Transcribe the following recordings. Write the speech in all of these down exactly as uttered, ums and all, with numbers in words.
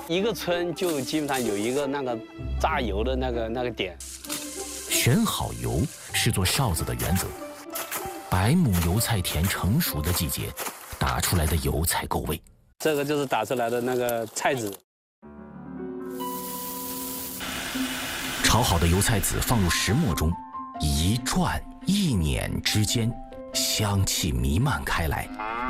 一个村就基本上有一个那个榨油的那个那个点。 选好油是做臊子的原则。百亩油菜田成熟的季节，打出来的油才够味。 这个就是打出来的那个菜籽。 炒好的油菜籽放入石磨中，一转一捻之间，香气弥漫开来。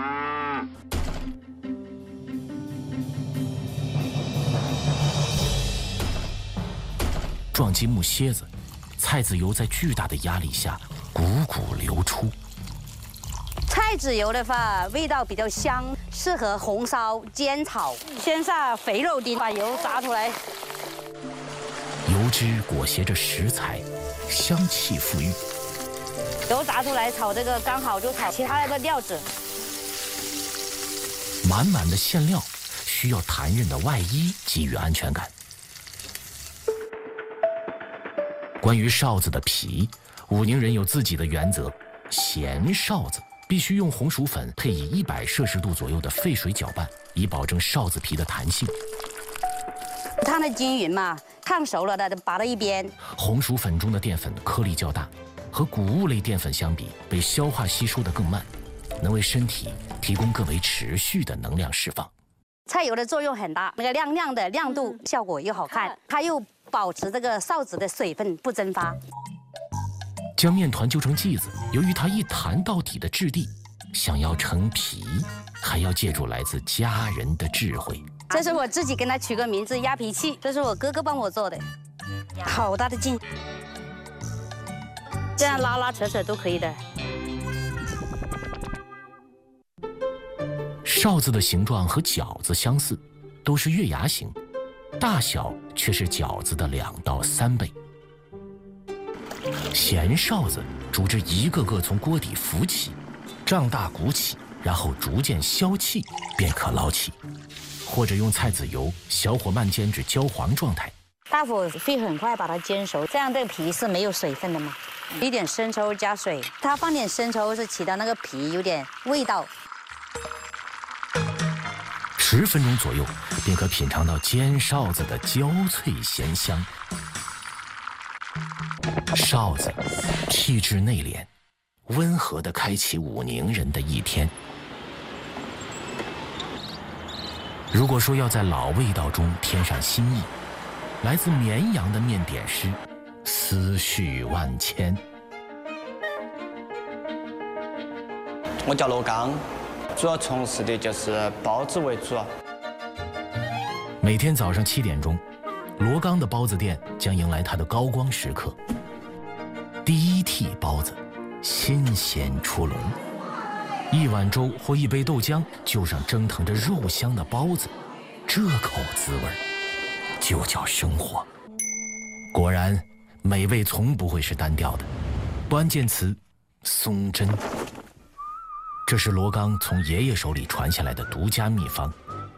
撞击木楔子，菜籽油在巨大的压力下汩汩流出。 菜籽油的话，味道比较香，适合红烧、煎炒。先下肥肉丁，把油炸出来。 油脂裹挟着食材，香气馥郁。 油炸出来炒这个，刚好就炒其他的料子。 满满的馅料需要弹韧的外衣给予安全感。关于臊子的皮，武宁人有自己的原则：咸臊子必须用红薯粉配以一百摄氏度左右的沸水搅拌，以保证臊子皮的弹性。 烫的均匀嘛，烫熟了的拔到一边。 红薯粉中的淀粉颗粒较大，和谷物类淀粉相比，被消化吸收得更慢，能为身体提供更为持续的能量释放。 菜油的作用很大，那个亮亮的亮度效果又好看，它又保持这个臊子的水分不蒸发。 将面团揪成剂子，由于它一弹到底的质地，想要成皮，还要借助来自家人的智慧。 这是我自己跟它取个名字，压皮器，这是我哥哥帮我做的，好大的劲，这样拉拉扯扯都可以的。 臊子的形状和饺子相似，都是月牙形，大小却是饺子的两到三倍。咸臊子煮至一个个从锅底浮起，胀大鼓起，然后逐渐消气，便可捞起。或者用菜籽油小火慢煎至焦黄状态。 大火会很快把它煎熟，这样这个皮是没有水分的嘛。一点生抽加水，它放点生抽是起到那个皮有点味道。 十分钟左右，便可品尝到煎臊子的焦脆咸香。臊子气质内敛，温和地开启武宁人的一天。如果说要在老味道中添上新意，来自绵阳的面点师思绪万千。 我叫罗刚，主要从事的就是包子为主。 每天早上七点钟，罗刚的包子店将迎来它的高光时刻。第一屉包子，新鲜出笼。一碗粥或一杯豆浆，就上蒸腾着肉香的包子，这口滋味就叫生活。果然，美味从不会是单调的。关键词：松针。这是罗刚从爷爷手里传下来的独家秘方。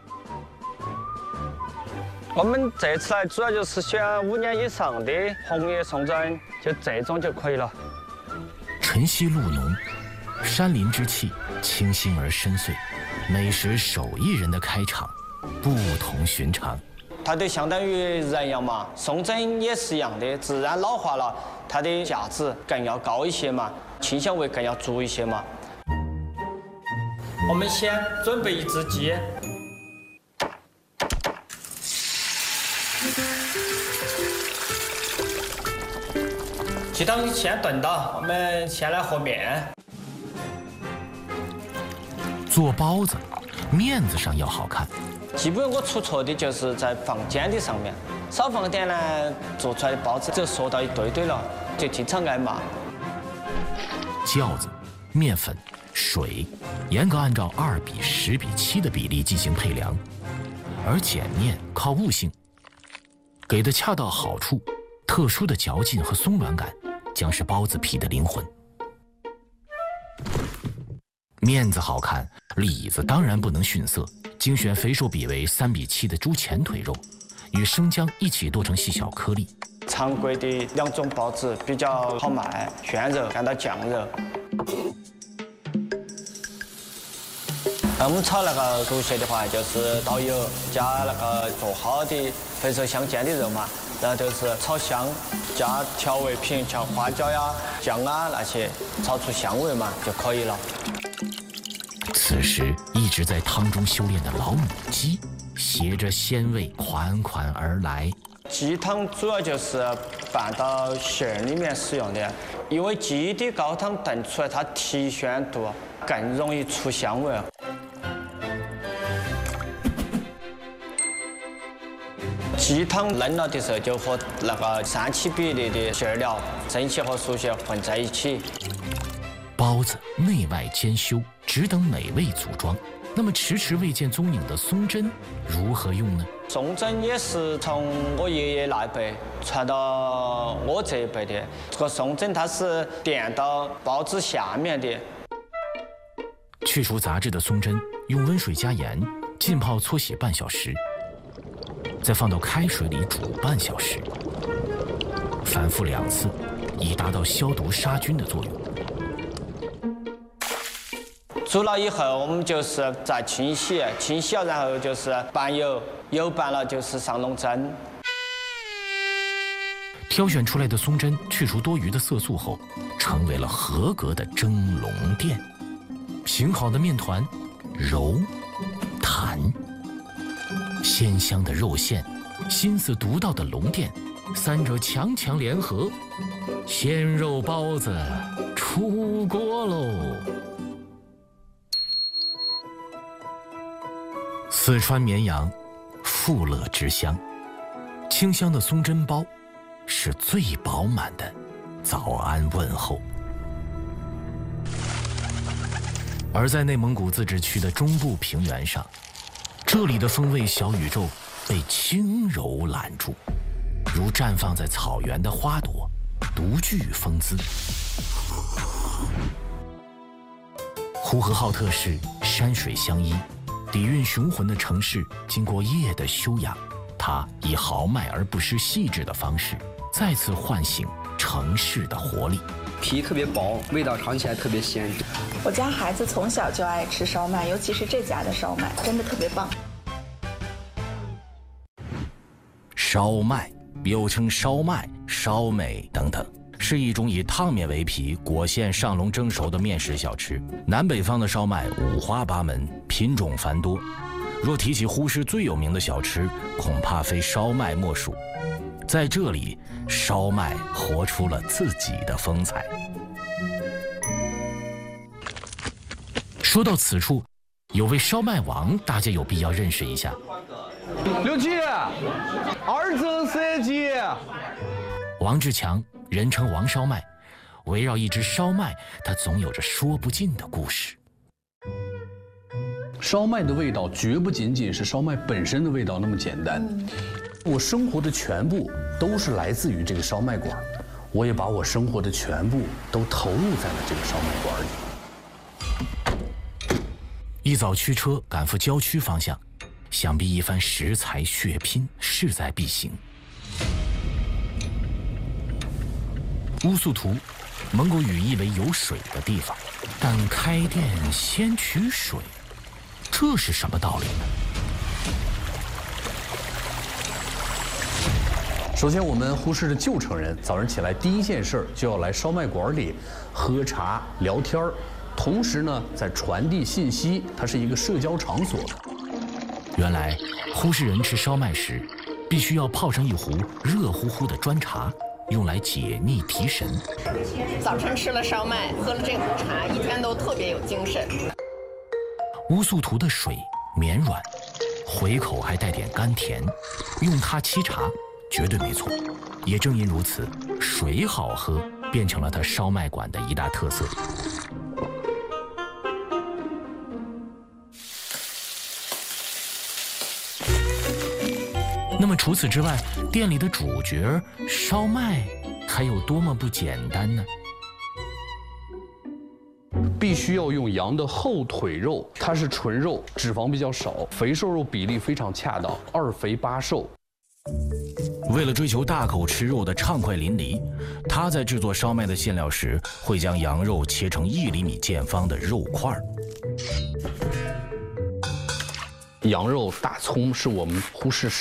我们这次来主要就是选五年以上的红叶松针，就这种就可以了。 晨曦露浓，山林之气清新而深邃，美食手艺人的开场不同寻常。 它就相当于人一样嘛，松针也是一样的，自然老化了，它的价值更要高一些嘛，清香味更要足一些嘛。我们先准备一只鸡。鸡汤先炖到，我们先来和面。 做包子，面子上要好看。 基本我出错的就是在放煎的上面，少放点呢，做出来的包子就缩到一堆堆了，就经常挨骂。 酵子、面粉、水，严格按照二比十比七的比例进行配量，而碱面靠悟性，给的恰到好处，特殊的嚼劲和松软感将是包子皮的灵魂。面子好看，里子当然不能逊色。精选肥瘦比为三比七的猪前腿肉，与生姜一起剁成细小颗粒。 常规的两种包子比较好卖，炫肉干到酱肉。 我们炒那个猪血的话，就是倒油加那个做好的肥瘦相间的肉嘛，然后就是炒香，加调味品，像花椒呀、酱啊那些，炒出香味嘛就可以了。 此时一直在汤中修炼的老母鸡，携着鲜味款款而来。 鸡汤主要就是拌到馅儿里面使用的，因为鸡的高汤炖出来它提鲜度更容易出香味。鸡汤嫩了的时候，就和那个三七比例的馅料生蟹和熟蟹混在一起。 包子内外兼修，只等美味组装。那么迟迟未见踪影的松针如何用呢？ 松针也是从我爷爷那一辈传到我这一辈的。这个松针它是垫到包子下面的。 去除杂质的松针，用温水加盐浸泡搓洗半小时，再放到开水里煮半小时，反复两次，以达到消毒杀菌的作用。 煮了以后，我们就是再清洗，清洗了，然后就是拌油，油拌了就是上笼蒸。 挑选出来的松针去除多余的色素后，成为了合格的蒸笼垫。醒好的面团，揉、弹，鲜香的肉馅，心思独到的笼垫，三者强强联合，鲜肉包子出锅喽！四川绵阳，富乐之乡，清香的松针包是最饱满的早安问候。而在内蒙古自治区的中部平原上，这里的风味小宇宙被轻柔揽住，如绽放在草原的花朵，独具风姿。呼和浩特市山水相依，底蕴雄浑的城市经过夜的修养，它以豪迈而不失细致的方式，再次唤醒城市的活力。 皮特别薄，味道尝起来特别鲜。 我家孩子从小就爱吃烧麦，尤其是这家的烧麦，真的特别棒。 烧麦又称烧麦、烧美等等，是一种以烫面为皮、裹馅上笼蒸熟的面食小吃。南北方的烧麦五花八门，品种繁多。若提起呼市最有名的小吃，恐怕非烧麦莫属。在这里，烧麦活出了自己的风采。说到此处，有位烧麦王，大家有必要认识一下。 刘记，二增三级。 王志强，人称王烧麦，围绕一只烧麦，他总有着说不尽的故事。 烧麦的味道绝不仅仅是烧麦本身的味道那么简单。嗯、我生活的全部都是来自于这个烧麦馆，我也把我生活的全部都投入在了这个烧麦馆里。 一早驱车赶赴郊区方向，想必一番食材血拼势在必行。乌素图，蒙古语意为有水的地方，但开店先取水，这是什么道理呢？ 首先，我们呼市的旧城人早上起来第一件事就要来烧麦馆里喝茶聊天儿，同时呢，在传递信息，它是一个社交场所。 原来，呼市人吃烧麦时，必须要泡上一壶热乎乎的砖茶，用来解腻提神。 早晨吃了烧麦，喝了这壶茶，一天都特别有精神。 乌素图的水绵软，回口还带点甘甜，用它沏茶绝对没错。也正因如此，水好喝变成了它烧麦馆的一大特色。那么除此之外，店里的主角烧麦还有多么不简单呢？ 必须要用羊的后腿肉，它是纯肉，脂肪比较少，肥瘦肉比例非常恰当，二肥八瘦。 为了追求大口吃肉的畅快淋漓，他在制作烧麦的馅料时，会将羊肉切成一厘米见方的肉块。 羊肉、大葱是我们忽视